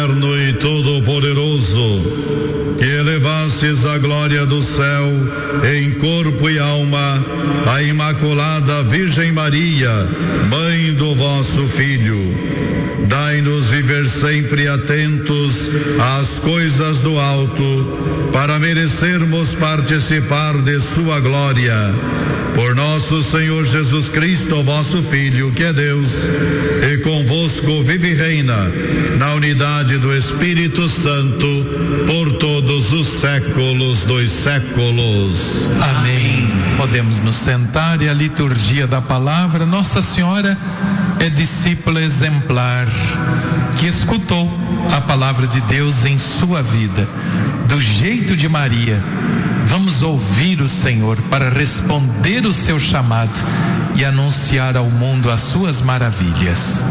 e todo-poderoso, que elevastes a glória do céu em corpo e alma a Imaculada Virgem Maria, mãe do vosso Filho. Dai-nos viver sempre atentos às coisas do alto, para merecermos participar de sua glória. Por nosso Senhor Jesus Cristo, vosso Filho, que é Deus, e convosco vive e reina, na unidade do Espírito Santo, por todos os séculos dos séculos. Amém. Podemos nos sentar e a liturgia da palavra. Nossa Senhora é discípula exemplar, que escutou a palavra de Deus em sua vida, do jeito de Maria. Vamos ouvir o Senhor para responder o seu chamado e anunciar ao mundo as suas maravilhas.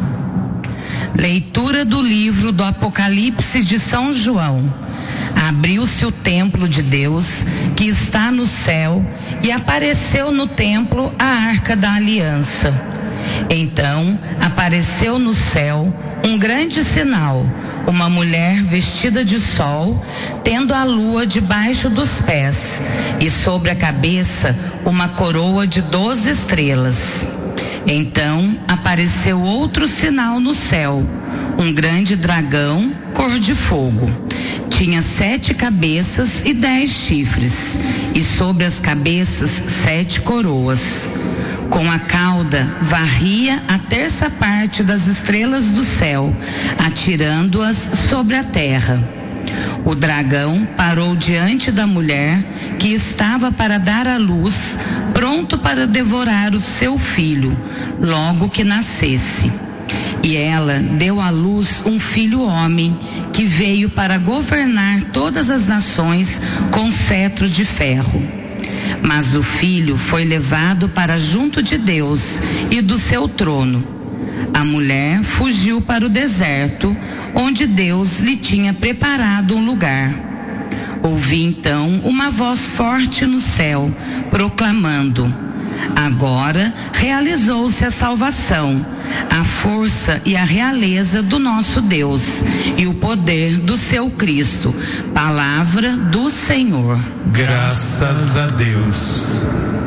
Leitura do livro do Apocalipse de São João. Abriu-se o templo de Deus, que está no céu, e apareceu no templo a Arca da Aliança. Então apareceu no céu um grande sinal, uma mulher vestida de sol, tendo a lua debaixo dos pés, e sobre a cabeça uma coroa de 12 estrelas. Então apareceu outro sinal no céu, um grande dragão, cor de fogo. Tinha 7 cabeças e 10 chifres, e sobre as cabeças 7 coroas. Com a cauda varria a terça parte das estrelas do céu, atirando-as sobre a terra. O dragão parou diante da mulher, que estava para dar à luz, pronto para devorar o seu filho, logo que nascesse. E ela deu à luz um filho homem, que veio para governar todas as nações com cetro de ferro. Mas o filho foi levado para junto de Deus e do seu trono. A mulher fugiu para o deserto, onde Deus lhe tinha preparado um lugar. Ouvi então uma voz forte no céu, proclamando: agora realizou-se a salvação, a força e a realeza do nosso Deus e o poder do seu Cristo. Palavra do Senhor. Graças a Deus.